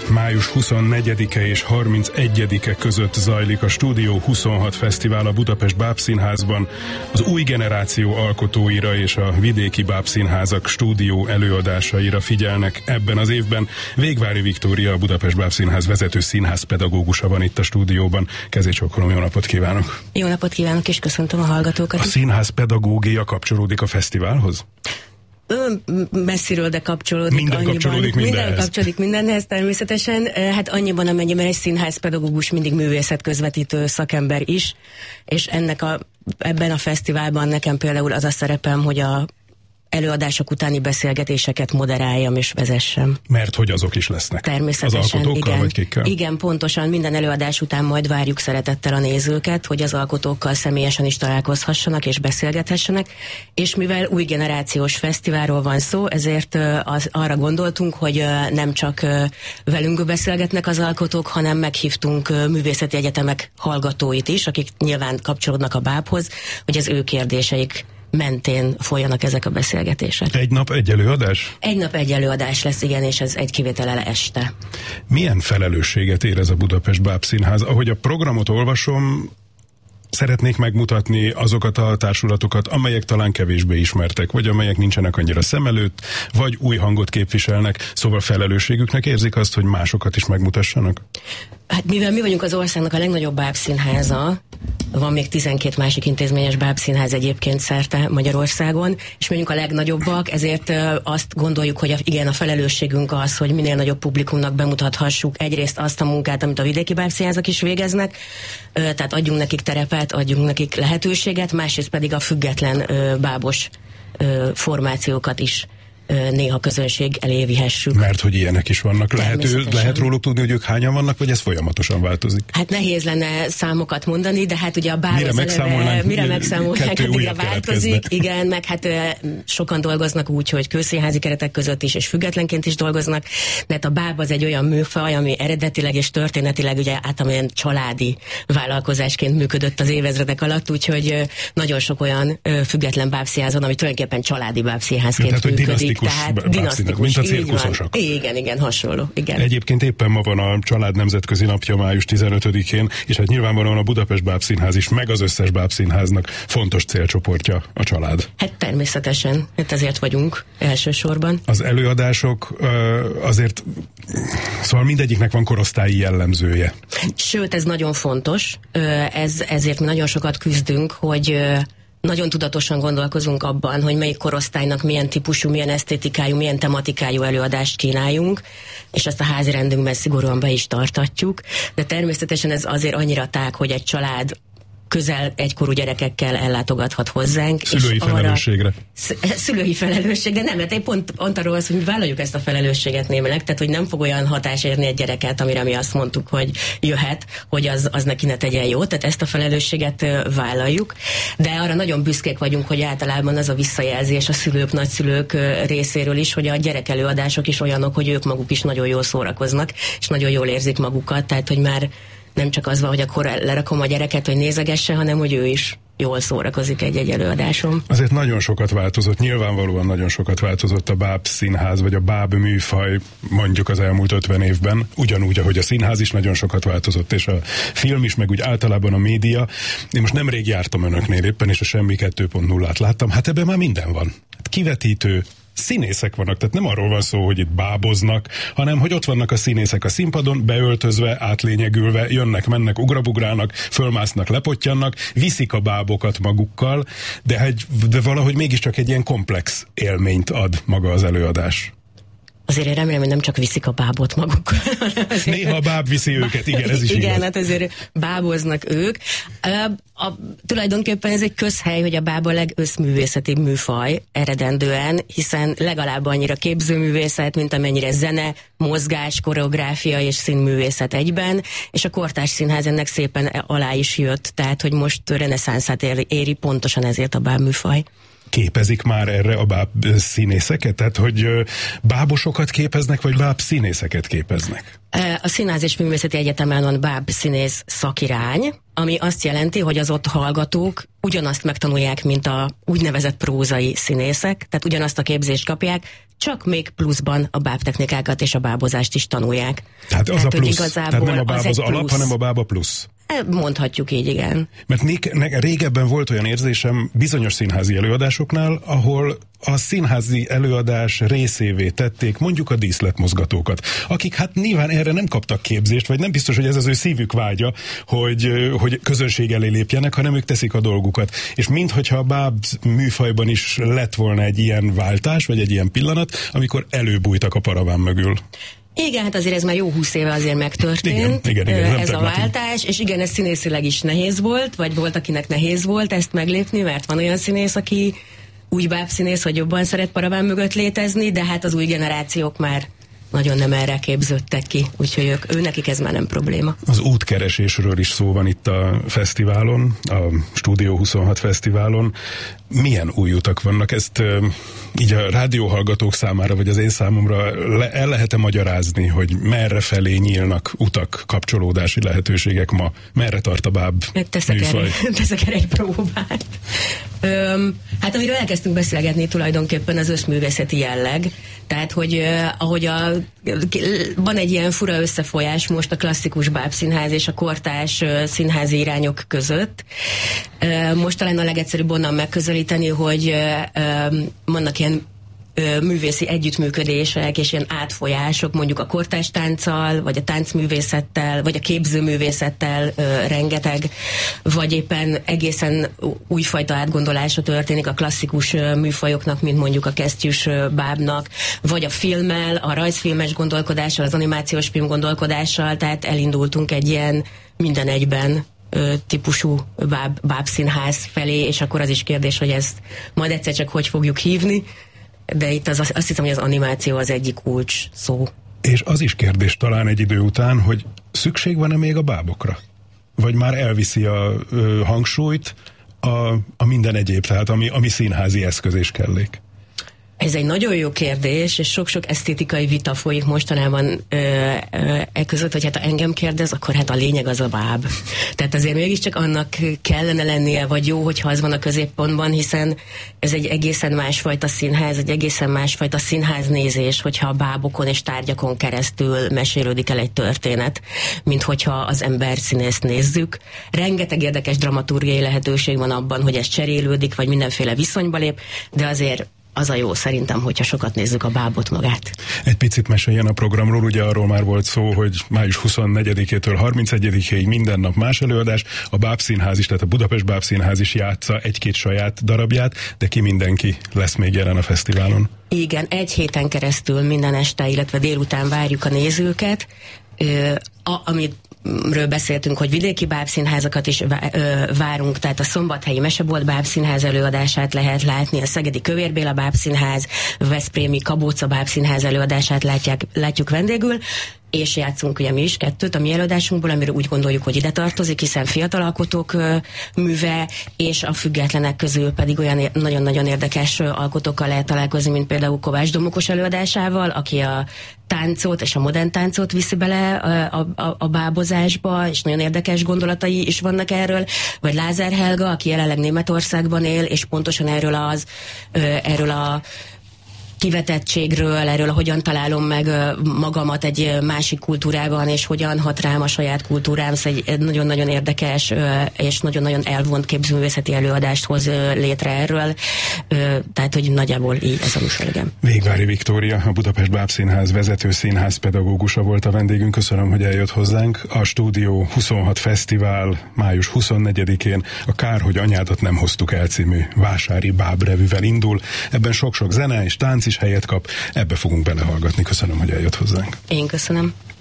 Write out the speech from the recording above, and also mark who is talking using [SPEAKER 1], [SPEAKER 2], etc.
[SPEAKER 1] Május 24-e és 31-e között zajlik a Stúdió 26 Fesztivál a Budapest Bábszínházban. Az új generáció alkotóira és a vidéki bábszínházak stúdió előadásaira figyelnek ebben az évben. Végvári Viktória, a Budapest Bábszínház vezető színházpedagógusa van itt a stúdióban. Kezét csókolom, jó napot kívánok!
[SPEAKER 2] Jó napot kívánok, és köszöntöm a hallgatókat.
[SPEAKER 1] A színházpedagógia kapcsolódik a fesztiválhoz?
[SPEAKER 2] Messziről, de kapcsolódik.
[SPEAKER 1] Minden kapcsolódik mindenhez.
[SPEAKER 2] Minden kapcsolódik mindenhez természetesen. Hát annyiban, amennyiben egy színházpedagógus mindig művészetközvetítő szakember is, és ebben a fesztiválban nekem például az a szerepem, hogy a előadások utáni beszélgetéseket moderáljam és vezessem.
[SPEAKER 1] Mert hogy azok is lesznek.
[SPEAKER 2] Természetesen.
[SPEAKER 1] Az alkotókkal,
[SPEAKER 2] igen,
[SPEAKER 1] vagy kikkel?
[SPEAKER 2] Igen, pontosan. Minden előadás után majd várjuk szeretettel a nézőket, hogy az alkotókkal személyesen is találkozhassanak és beszélgethessenek, és mivel új generációs fesztiválról van szó, ezért arra gondoltunk, hogy nem csak velünk beszélgetnek az alkotók, hanem meghívtunk művészeti egyetemek hallgatóit is, akik nyilván kapcsolódnak a bábhoz, hogy az ő kérdéseik mentén folyanak ezek a beszélgetések.
[SPEAKER 1] Egy nap egy előadás?
[SPEAKER 2] Egy nap egy előadás lesz, igen, és ez egy kivétellel este.
[SPEAKER 1] Milyen felelősséget érez a Budapest Bábszínház? Ahogy a programot olvasom, szeretnék megmutatni azokat a társulatokat, amelyek talán kevésbé ismertek, vagy amelyek nincsenek annyira szem előtt, vagy új hangot képviselnek, szóval felelősségüknek érzik azt, hogy másokat is megmutassanak?
[SPEAKER 2] Hát mivel mi vagyunk az országnak a legnagyobb bábszínháza, van még 12 másik intézményes bábszínház egyébként szerte Magyarországon, és mondjuk a legnagyobbak, ezért azt gondoljuk, hogy igen, a felelősségünk az, hogy minél nagyobb publikumnak bemutathassuk egyrészt azt a munkát, amit a vidéki bábszínházak is végeznek, tehát adjunk nekik terepet, adjunk nekik lehetőséget, másrészt pedig a független bábos formációkat is néha közönség elé vihessük.
[SPEAKER 1] Mert hogy ilyenek is vannak. Lehet róluk tudni, hogy ők hányan vannak, vagy ez folyamatosan változik?
[SPEAKER 2] Hát nehéz lenne számokat mondani, de hát ugye a báb
[SPEAKER 1] mire
[SPEAKER 2] megszámolják, addigra változik. Igen, meg hát sokan dolgoznak úgy, hogy közszínházi keretek között is, és függetlenként is dolgoznak, de hát a báb az egy olyan műfaj, ami eredetileg és történetileg ugye általában családi vállalkozásként működött az évezredek alatt, úgyhogy nagyon sok olyan független bábszínház van, ami tulajdonképpen családi bábszínházként működik. Tehát dinasztikus,
[SPEAKER 1] mint a cirkuszosok.
[SPEAKER 2] Igen, hasonló. Igen.
[SPEAKER 1] Egyébként éppen ma van a Család Nemzetközi Napja május 15-én, és hát nyilvánvalóan a Budapest Bábszínház is, meg az összes bábszínháznak fontos célcsoportja a család.
[SPEAKER 2] Hát természetesen, hát ezért vagyunk elsősorban.
[SPEAKER 1] Az előadások azért, szóval mindegyiknek van korosztályi jellemzője.
[SPEAKER 2] Sőt, ez nagyon fontos, ezért mi nagyon sokat küzdünk, hogy nagyon tudatosan gondolkozunk abban, hogy melyik korosztálynak milyen típusú, milyen esztétikájú, milyen tematikájú előadást kínáljunk, és ezt a házi rendünkben szigorúan be is tartatjuk, de természetesen ez azért annyira tág, hogy egy család közel egykorú gyerekekkel ellátogathat hozzánk.
[SPEAKER 1] Szülői felelősségre.
[SPEAKER 2] Szülői felelősségre, nem, mert pont arról az, hogy vállaljuk ezt a felelősséget némileg, tehát hogy nem fog olyan hatás érni egy gyereket, amire mi azt mondtuk, hogy jöhet, hogy az neki ne tegyen jót, tehát ezt a felelősséget vállaljuk, de arra nagyon büszkék vagyunk, hogy általában az a visszajelzés a szülők, nagyszülők részéről is, hogy a gyerekelőadások is olyanok, hogy ők maguk is nagyon jól szórakoznak, és nagyon jól érzik magukat, tehát hogy már nem csak az van, hogy akkor lerakom a gyereket, hogy nézegesse, hanem hogy ő is jól szórakozik egy előadáson.
[SPEAKER 1] Azért nagyon sokat változott, nyilvánvalóan nagyon sokat változott a bábszínház, vagy a báb műfaj mondjuk az elmúlt 50 évben, ugyanúgy, ahogy a színház is nagyon sokat változott, és a film is, meg úgy általában a média. Én most nemrég jártam önöknél éppen, és a Semmi 2.0-át láttam, hát ebben már minden van. Kivetítő, színészek vannak, tehát nem arról van szó, hogy itt báboznak, hanem hogy ott vannak a színészek a színpadon, beöltözve, átlényegülve, jönnek, mennek, ugrabugrálnak, fölmásznak, lepottyannak, viszik a bábokat magukkal, de valahogy mégiscsak egy ilyen komplex élményt ad maga az előadás.
[SPEAKER 2] Azért én remélem, hogy nem csak viszik a bábot magukkal.
[SPEAKER 1] Néha a báb viszi őket, igen, ez is
[SPEAKER 2] igen,
[SPEAKER 1] igaz.
[SPEAKER 2] Hát azért báboznak ők. Tulajdonképpen ez egy közhely, hogy a báb a legösszművészetibb műfaj eredendően, hiszen legalább annyira képzőművészet, mint amennyire zene, mozgás, koreográfia és színművészet egyben, és a Kortárs Színház ennek szépen alá is jött, tehát hogy most reneszánszát éri pontosan ezért a báb műfaj.
[SPEAKER 1] Képezik már erre a báb színészeket? Tehát, hogy bábosokat képeznek, vagy báb színészeket képeznek?
[SPEAKER 2] A Színház és Művészeti Egyetemen van báb színész szakirány, ami azt jelenti, hogy az ott hallgatók ugyanazt megtanulják, mint a úgynevezett prózai színészek, tehát ugyanazt a képzést kapják, csak még pluszban a bábtechnikákat és a bábozást is tanulják.
[SPEAKER 1] Tehát az a plusz, tehát nem a báb az alap, hanem a báb a plusz.
[SPEAKER 2] Mondhatjuk így, igen.
[SPEAKER 1] Mert régebben volt olyan érzésem bizonyos színházi előadásoknál, ahol a színházi előadás részévé tették mondjuk a díszletmozgatókat, akik hát nyilván erre nem kaptak képzést, vagy nem biztos, hogy ez az ő szívük vágya, hogy közönség elé lépjenek, hanem ők teszik a dolgukat. És minthogyha a báb műfajban is lett volna egy ilyen váltás, vagy egy ilyen pillanat, amikor előbújtak a paraván mögül.
[SPEAKER 2] Igen, hát azért ez már jó 20 éve azért megtörtént,
[SPEAKER 1] igen,
[SPEAKER 2] ez a váltás, és igen, ez színészileg is nehéz volt, vagy volt, akinek nehéz volt ezt meglépni, mert van olyan színész, aki úgy bábszínész, hogy jobban szeret paraván mögött létezni, de hát az új generációk már nagyon nem erre képződtek ki, úgyhogy nekik ez már nem probléma. Az
[SPEAKER 1] útkeresésről is szó van itt a fesztiválon, a Stúdió 26 fesztiválon. Milyen új utak vannak? Ezt így a rádióhallgatók számára, vagy az én számomra el lehet-e magyarázni, hogy merre felé nyílnak utak, kapcsolódási lehetőségek ma? Merre tart a báb műfaj?
[SPEAKER 2] Teszek erre egy próbát. Hát amiről elkezdtünk beszélgetni tulajdonképpen az összművészeti jelleg. Tehát, hogy ahogy van egy ilyen fura összefolyás most a klasszikus bábszínház és a kortárs színházi irányok között. Most talán a legegyszerűbb onnan megközelíteni, hogy vannak ilyen művészi együttműködések és ilyen átfolyások, mondjuk a kortárs tánccal, vagy a táncművészettel, vagy a képzőművészettel rengeteg, vagy éppen egészen újfajta átgondolása történik a klasszikus műfajoknak, mint mondjuk a kesztyűs bábnak, vagy a filmmel, a rajzfilmes gondolkodással, az animációs film gondolkodással, tehát elindultunk egy ilyen minden egyben típusú bábszínház felé, és akkor az is kérdés, hogy ezt majd egyszer csak hogy fogjuk hívni, de itt azt hiszem, hogy az animáció az egyik kulcs szó.
[SPEAKER 1] És az is kérdés talán egy idő után, hogy szükség van-e még a bábokra? Vagy már elviszi a hangsúlyt a minden egyéb, tehát ami színházi eszköz és kellék?
[SPEAKER 2] Ez egy nagyon jó kérdés, és sok-sok esztétikai vita folyik mostanában között, hogy hát ha engem kérdez, akkor hát a lényeg az a báb. Tehát azért mégiscsak annak kellene lennie, vagy jó, hogyha az van a középpontban, hiszen ez egy egészen másfajta színház, egy egészen másfajta színháznézés, hogyha a bábokon és tárgyakon keresztül mesélődik el egy történet, mint hogyha az ember színészt nézzük. Rengeteg érdekes dramaturgiai lehetőség van abban, hogy ez cserélődik, vagy mindenféle viszonyba lép, de azért az a jó szerintem, hogyha sokat nézzük a bábot magát.
[SPEAKER 1] Egy picit meséljen a programról, ugye arról már volt szó, hogy május 24-től 31-ig minden nap más előadás, a Bábszínház is, tehát a Budapest Bábszínház is játsza egy-két saját darabját, de ki mindenki lesz még jelen a fesztiválon?
[SPEAKER 2] Igen, egy héten keresztül minden este, illetve délután várjuk a nézőket, amiről beszéltünk, hogy vidéki bábszínházakat is várunk, tehát a szombathelyi Mesebolt Bábszínház előadását lehet látni, a szegedi Kövér Béla Bábszínház, veszprémi Kabóca Bábszínház előadását látjuk vendégül, és játszunk ugye mi is kettőt a mi előadásunkból, amiről úgy gondoljuk, hogy ide tartozik, hiszen fiatal alkotók műve, és a függetlenek közül pedig olyan nagyon-nagyon érdekes alkotókkal lehet találkozni, mint például Kovács Domokos előadásával, aki a táncot és a modern táncot viszi bele a bábozásba, és nagyon érdekes gondolatai is vannak erről, vagy Lázár Helga, aki jelenleg Németországban él, és pontosan erről a kivetettségről, erről, hogyan találom meg magamat egy másik kultúrában, és hogyan hat rám a saját kultúrám. Szóval egy nagyon-nagyon érdekes és nagyon-nagyon elvont képzőművészeti előadást hoz létre erről. Tehát, hogy nagyjából így ez a műsorgem.
[SPEAKER 1] Végvári Viktória, a Budapest Bábszínház vezető színházpedagógusa volt a vendégünk. Köszönöm, hogy eljött hozzánk. A Stúdió 26 fesztivál május 24-én a Kár, hogy anyádat nem hoztuk el című vásári bábrevűvel indul. Ebben sok-sok zene és tánc is helyet kap. Ebbe fogunk belehallgatni. Köszönöm, hogy eljött hozzánk.
[SPEAKER 2] Én köszönöm.